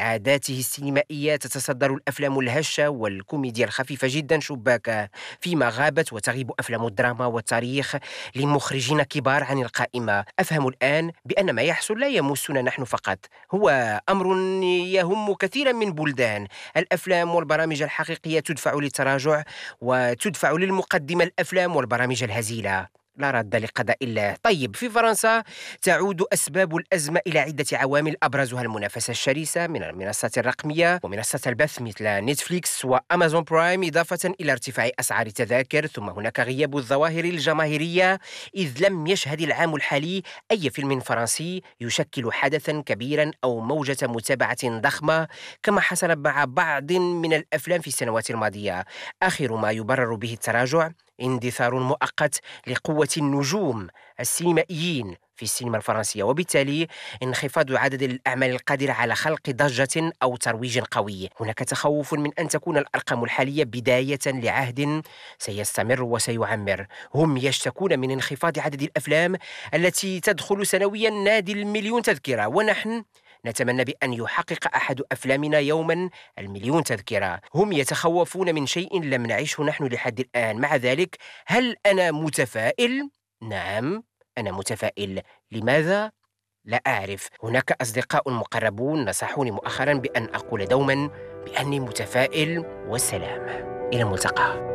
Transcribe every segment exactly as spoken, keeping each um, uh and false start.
عاداته السينمائية تتصدر الأفلام الهشة والكوميديا الخفيفة جدا شباك، فيما غابت وتغيب أفلام الدراما والتاريخ لمخرجين كبار عن القائمة. أفهم الآن بأن ما يحصل لا يمسنا نحن فقط، هو أمر يهم كثيرا من بلدان. الأفلام والبرامج الحقيقية تدفع للتراجع، وتدفع للمقدمة الأفلام والبرامج الهزيلة. لا رد لقضاء الله. طيب، في فرنسا تعود أسباب الأزمة إلى عدة عوامل، أبرزها المنافسة الشرسة من المنصات الرقمية ومنصات البث مثل نتفليكس وأمازون برايم، إضافة إلى ارتفاع أسعار التذاكر. ثم هناك غياب الظواهر الجماهيرية، إذ لم يشهد العام الحالي أي فيلم فرنسي يشكل حدثا كبيرا أو موجة متابعة ضخمة كما حصل مع بعض من الأفلام في السنوات الماضية. آخر ما يبرر به التراجع اندثار مؤقت لقوة النجوم السينمائيين في السينما الفرنسية، وبالتالي انخفاض عدد الأعمال القادرة على خلق ضجة أو ترويج قوي. هناك تخوف من أن تكون الأرقام الحالية بداية لعهد سيستمر وسيعمر. هم يشتكون من انخفاض عدد الأفلام التي تدخل سنويا نادي المليون تذكرة، ونحن نتمنى بأن يحقق أحد أفلامنا يوما المليون تذكرة. هم يتخوفون من شيء لم نعيشه نحن لحد الآن. مع ذلك، هل أنا متفائل؟ نعم، أنا متفائل. لماذا؟ لا أعرف. هناك أصدقاء مقربون نصحوني مؤخرا بأن أقول دوما بأني متفائل. والسلام، إلى الملتقى.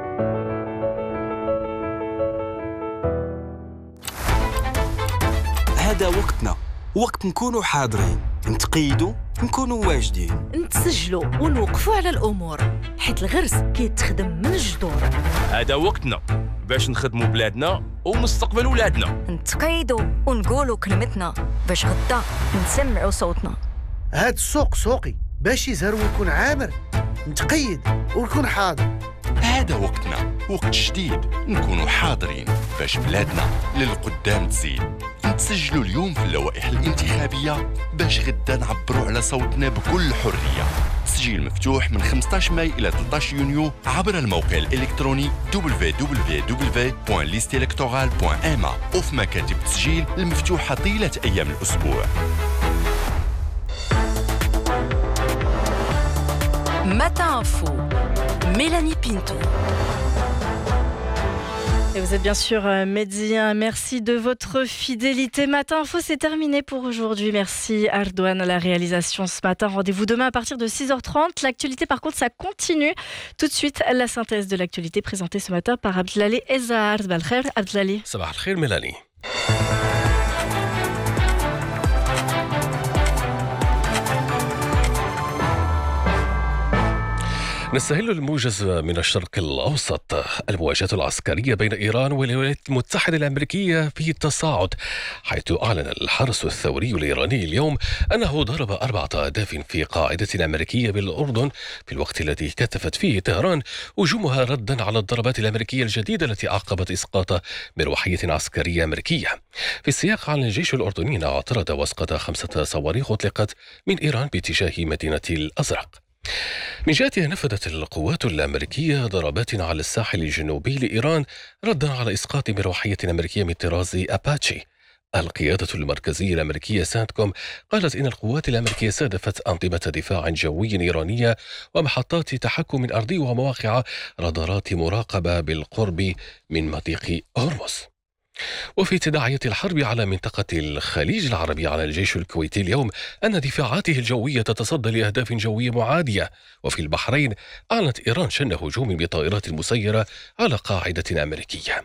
هذا وقتنا، وقت نكونوا حاضرين، نتقيدوا، نكونوا واجدين، نتسجلوا ونوقفوا على الأمور، حيت الغرس كيتخدم من الجذور. هذا وقتنا باش نخدموا بلادنا ومستقبل ولادنا، نتقيدوا ونقولوا كلمتنا باش غدا نسمعوا صوتنا. هاد السوق سوقي باش يزهر ويكون عامر، نتقيد ونكون حاضر. هذا وقتنا، وقت جديد، نكونوا حاضرين باش بلادنا للقدام تزيد. نتسجلوا اليوم في اللوائح الانتخابية باش غدا نعبروا على صوتنا بكل حرية. تسجيل مفتوح من خمسطاش ماي إلى ثلاثطاش يونيو عبر الموقع الإلكتروني دبليو دبليو دبليو دوت ليست إلكتورال دوت إم إيه وفي مكاتب التسجيل المفتوحة طيلة أيام الأسبوع. Matin Info, Mélanie Pinto. Et vous êtes bien sûr médien. Merci de votre fidélité. Matin Info, c'est terminé pour aujourd'hui. Merci Ardouane à la réalisation ce matin. Rendez-vous demain à partir de six heures trente. L'actualité, par contre, ça continue. Tout de suite, la synthèse de l'actualité présentée ce matin par Abdelali Ezar. Balkhair, Abdelali. Sabah al-khair, Mélanie. نستهل الموجز من الشرق الأوسط. المواجهة العسكرية بين إيران والولايات المتحدة الأمريكية في تصاعد، حيث أعلن الحرس الثوري الإيراني اليوم أنه ضرب أربعة أهداف في قاعدة أمريكية بالأردن في الوقت الذي كثفت فيه طهران هجومها ردا على الضربات الأمريكية الجديدة التي عقبت إسقاط مروحية عسكرية أمريكية. في السياق، عن الجيش الأردني اعترض واسقط خمسة صواريخ أطلقت من إيران باتجاه مدينة الأزرق. من جهتها، نفذت القوات الأمريكية ضربات على الساحل الجنوبي لإيران ردا على إسقاط مروحية أمريكية من طراز أباتشي. القيادة المركزية الأمريكية سانتكوم قالت إن القوات الأمريكية استهدفت أنظمة دفاع جوي إيرانية ومحطات تحكم أرضي ومواقع رادارات مراقبة بالقرب من مضيق هرمز. وفي تداعية الحرب على منطقة الخليج العربي، على الجيش الكويتي اليوم أن دفاعاته الجوية تتصدى لأهداف جوية معادية. وفي البحرين، أعلنت إيران شن هجوم بطائرات مسيرة على قاعدة أمريكية.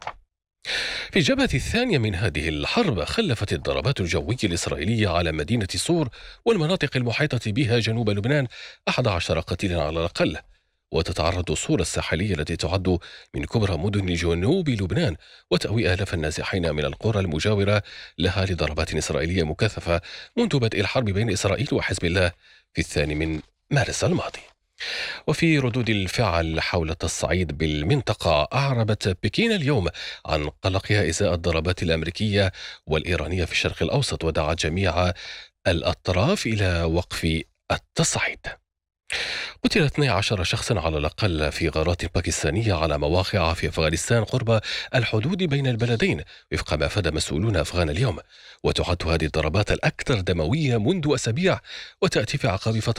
في الجبهة الثانية من هذه الحرب، خلفت الضربات الجوية الإسرائيلية على مدينة صور والمناطق المحيطة بها جنوب لبنان أحد عشر قتيلا على الأقل. وتتعرض صور الساحلية التي تعد من كبرى مدن جنوب لبنان وتأوي آلاف النازحين من القرى المجاورة لها لضربات إسرائيلية مكثفة منذ بدء الحرب بين إسرائيل وحزب الله في الثاني من مارس الماضي. وفي ردود الفعل حول التصعيد بالمنطقة، أعربت بكين اليوم عن قلقها إزاء الضربات الأمريكية والإيرانية في الشرق الأوسط، ودعت جميع الأطراف إلى وقف التصعيد. قتل اثني عشر شخصا على الأقل في غارات باكستانية على مواقع في أفغانستان قرب الحدود بين البلدين، وفق ما أفاد مسؤولون أفغان اليوم. وتعد هذه الضربات الأكثر دموية منذ أسابيع، وتأتي في عقب فترة